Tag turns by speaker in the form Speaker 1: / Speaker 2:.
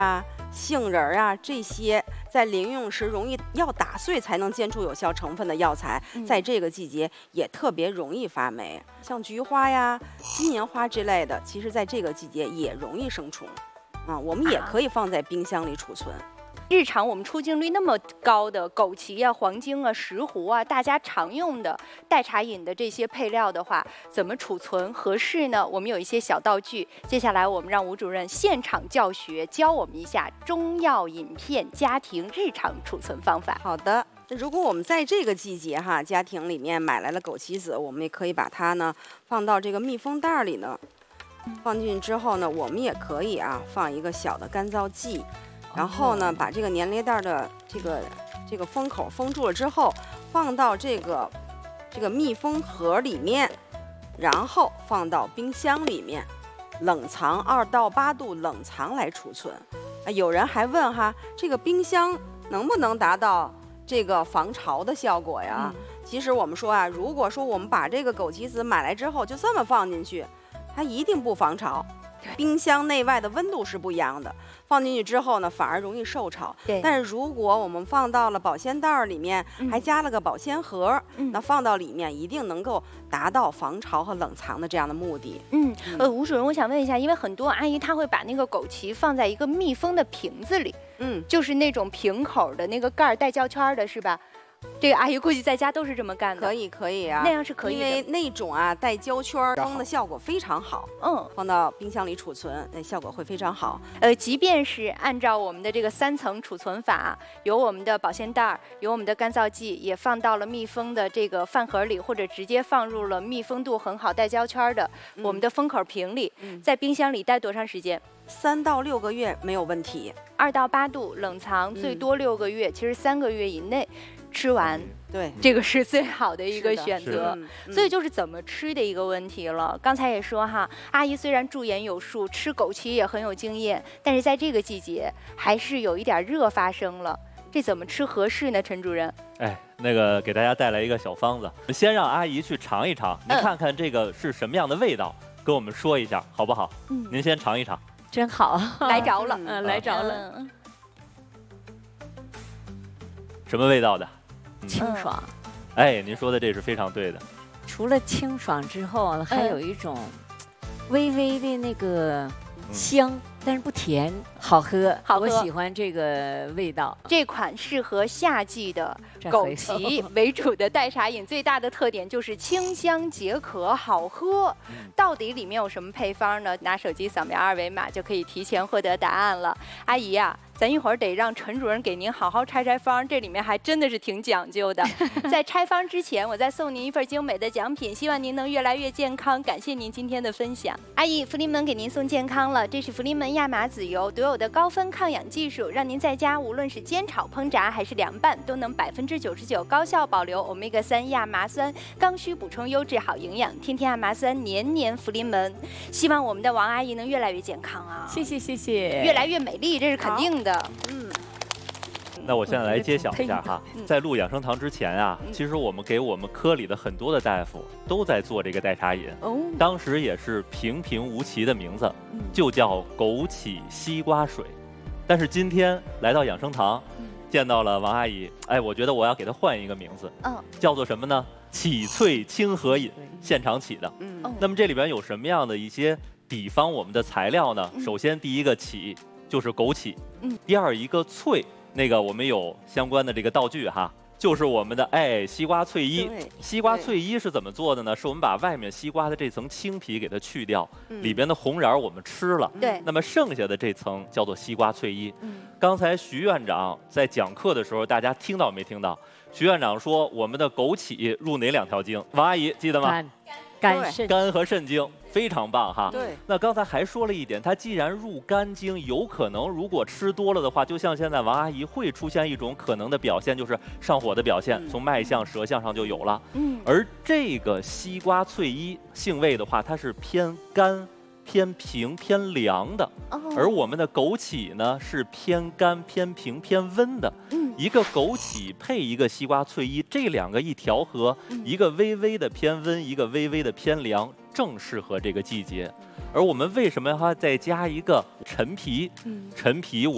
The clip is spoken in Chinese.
Speaker 1: 啊、杏仁啊这些，在临用时容易要打碎才能煎出有效成分的药材，在这个季节也特别容易发霉。像菊花呀、金银花之类的，其实在这个季节也容易生虫。我们也可以放在冰箱里储存。
Speaker 2: 日常我们出镜率那么高的枸杞啊、黄精啊、石斛啊，大家常用的代茶饮的这些配料的话，怎么储存合适呢？我们有一些小道具，接下来我们让吴主任现场教学，教我们一下中药饮片家庭日常储存方法。
Speaker 1: 好的，如果我们在这个季节哈，家庭里面买来了枸杞子，我们也可以把它呢放到这个密封袋里呢。放进去之后呢，我们也可以放一个小的干燥剂。然后呢，把这个粘连袋的这个封口封住了之后，放到这个密封盒里面，然后放到冰箱里面，冷藏2到8度冷藏来储存。有人还问哈，这个冰箱能不能达到这个防潮的效果呀？其实我们说如果说我们把这个枸杞子买来之后就这么放进去，它一定不防潮。冰箱内外的温度是不一样的，放进去之后呢，反而容易受潮。但是如果我们放到了保鲜袋里面，还加了个保鲜盒，那放到里面一定能够达到防潮和冷藏的这样的目的。
Speaker 2: 吴主任，我想问一下，因为很多阿姨她会把那个枸杞放在一个密封的瓶子里，就是那种平口的那个盖带胶圈的，是吧？这个阿姨估计在家都是这么干的。
Speaker 1: 可以啊，
Speaker 2: 那样是可以的，
Speaker 1: 因为那种带胶圈封的效果非常好。放到冰箱里储存，那效果会非常好。
Speaker 2: 即便是按照我们的这个3层储存法，有我们的保鲜袋，有我们的干燥剂，也放到了密封的这个饭盒里，或者直接放入了密封度很好带胶圈的我们的封口瓶里，在冰箱里待多长时间
Speaker 1: ？3到6个月没有问题。
Speaker 2: 2到8度冷藏，最多6个月，其实3个月以内吃完，
Speaker 1: 对，
Speaker 2: 这个是最好的一个选择。所以就是怎么吃的一个问题了。刚才也说哈，阿姨虽然驻颜有术，吃枸杞也很有经验，但是在这个季节还是有一点热发生了。这怎么吃合适呢，陈主任？
Speaker 3: 那个给大家带来一个小方子，先让阿姨去尝一尝，您看看这个是什么样的味道，跟我们说一下好不好？您先尝一尝。
Speaker 4: 真好，
Speaker 2: 来着了，
Speaker 4: 来着了。
Speaker 3: 什么味道的？
Speaker 4: 清爽。
Speaker 3: 您说的这是非常对的。
Speaker 4: 除了清爽之后，还有一种微微的那个香，但是不甜，好喝。我喜欢这个味道。
Speaker 2: 这款适合夏季的枸杞为主的代茶饮，最大的特点就是清香解渴，好喝。到底里面有什么配方呢？拿手机扫描2维码就可以提前获得答案了。阿姨呀，咱一会儿得让陈主任给您好好拆方，这里面还真的是挺讲究的。在拆方之前，我再送您一份精美的奖品，希望您能越来越健康。感谢您今天的分享，阿姨，福临门给您送健康了。这是福临门亚麻籽油独有的高分抗氧技术，让您在家无论是煎炒烹炸还是凉拌，都能99%高效保留欧米伽3亚麻酸，刚需补充优质好营养。天天亚麻酸，年年福临门。希望我们的王阿姨能越来越健康啊！
Speaker 4: 谢谢，
Speaker 2: 越来越美丽，这是肯定的。
Speaker 3: 那我现在来揭晓一下哈，在录养生堂之前其实我们给我们科里的很多的大夫都在做这个代茶饮，当时也是平平无奇的名字，就叫枸杞西瓜水。但是今天来到养生堂，见到了王阿姨，我觉得我要给她换一个名字，叫做什么呢？杞萃清和饮，现场起的。那么这里边有什么样的一些底方我们的材料呢？首先第一个杞就是枸杞，第二一个萃，那个我们有相关的这个道具哈，就是我们的西瓜萃衣。西瓜萃衣是怎么做的呢？是我们把外面西瓜的这层青皮给它去掉，里边的红瓤我们吃了，那么剩下的这层叫做西瓜萃衣。刚才徐院长在讲课的时候，大家听到没听到？徐院长说我们的枸杞入哪2条经？王阿姨记得吗？肝和肾经，非常棒哈。那刚才还说了一点，它既然入肝经，有可能如果吃多了的话，就像现在王阿姨会出现一种可能的表现，就是上火的表现，从脉象、舌象上就有了。而这个西瓜萃衣性味的话，它是偏甘、偏平、偏凉的，而我们的枸杞呢是偏甘、偏平、偏温的。一个枸杞配一个西瓜萃衣，这2个一调和，一个微微的偏温，一个微微的偏凉，正适合这个季节。而我们为什么要再加一个陈皮？陈皮我